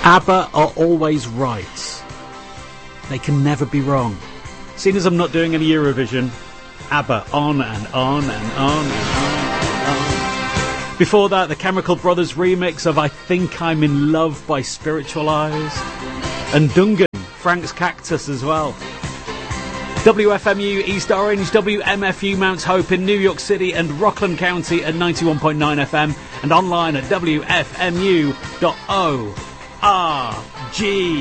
ABBA are always right. They can never be wrong. Seeing as I'm not doing any Eurovision, ABBA on and on and on and on. Before that, the Chemical Brothers remix of I Think I'm in Love by Spiritual Eyes. And Dungan, Frank's Cactus as well. WFMU East Orange, WMFU Mount Hope in New York City and Rockland County at 91.9 FM and online at WFMU.org.